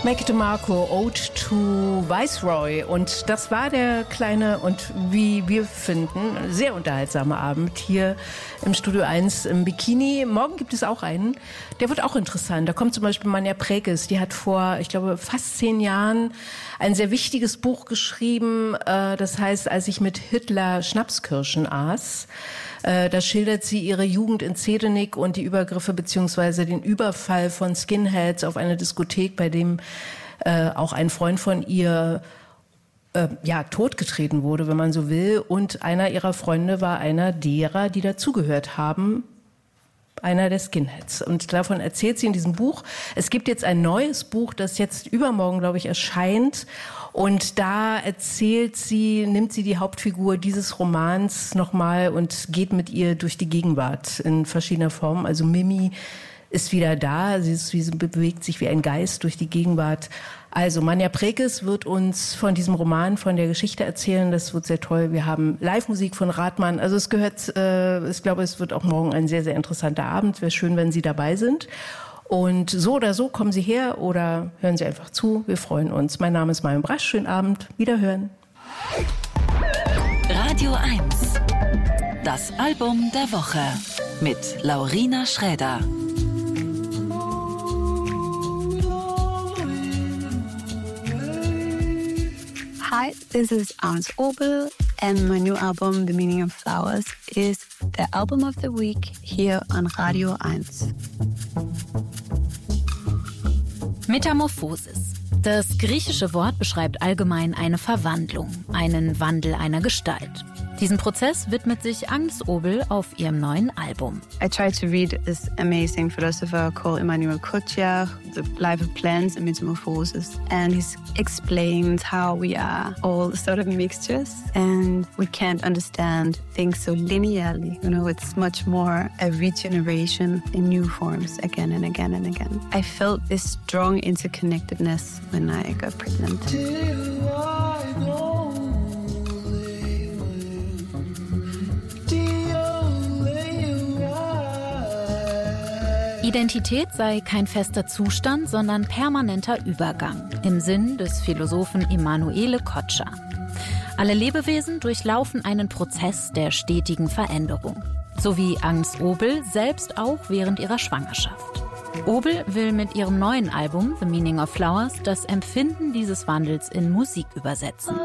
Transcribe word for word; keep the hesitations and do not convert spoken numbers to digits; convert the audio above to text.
Mac DeMarco, Ode to Viceroy. Und das war der kleine und wie wir finden, sehr unterhaltsame Abend hier im Studio eins im Bikini. Morgen gibt es auch einen, der wird auch interessant. Da kommt zum Beispiel Manja Prekes, die hat vor, ich glaube, fast zehn Jahren ein sehr wichtiges Buch geschrieben. Das heißt, als ich mit Hitler Schnapskirschen aß. Da schildert sie ihre Jugend in Zedenik und die Übergriffe bzw. den Überfall von Skinheads auf eine Diskothek, bei dem äh, auch ein Freund von ihr äh, ja, totgetreten wurde, wenn man so will. Und einer ihrer Freunde war einer derer, die dazugehört haben, einer der Skinheads. Und davon erzählt sie in diesem Buch. Es gibt jetzt ein neues Buch, das jetzt übermorgen, glaube ich, erscheint. Und da erzählt sie, nimmt sie die Hauptfigur dieses Romans nochmal und geht mit ihr durch die Gegenwart in verschiedener Form. Also Mimi ist wieder da, sie, ist, sie bewegt sich wie ein Geist durch die Gegenwart. Also Manja Prekes wird uns von diesem Roman, von der Geschichte erzählen. Das wird sehr toll. Wir haben Live-Musik von Rathmann. Also es gehört, äh, ich glaube, es wird auch morgen ein sehr, sehr interessanter Abend. Wäre schön, wenn Sie dabei sind. Und so oder so kommen Sie her oder hören Sie einfach zu. Wir freuen uns. Mein Name ist Marion Brasch. Schönen Abend. Wiederhören. Radio eins. Das Album der Woche mit Laurina Schräder. Hi, this is Agnes Obel, and my new album, The Meaning of Flowers, is the album of the week here on Radio eins. Metamorphosis. Das griechische Wort beschreibt allgemein eine Verwandlung, einen Wandel einer Gestalt. Diesen Prozess widmet sich Agnes Obel auf ihrem neuen Album. I tried to read this amazing philosopher called Immanuel Kotler, The Life of Plants and Metamorphosis. And he explains how we are all sort of mixtures and we can't understand things so linearly. You know, it's much more a regeneration in new forms again and again and again. I felt this strong interconnectedness when I got pregnant. Identität sei kein fester Zustand, sondern permanenter Übergang, im Sinn des Philosophen Emanuele Kotler. Alle Lebewesen durchlaufen einen Prozess der stetigen Veränderung, so wie Agnes Obel selbst auch während ihrer Schwangerschaft. Obel will mit ihrem neuen Album The Meaning of Flowers das Empfinden dieses Wandels in Musik übersetzen.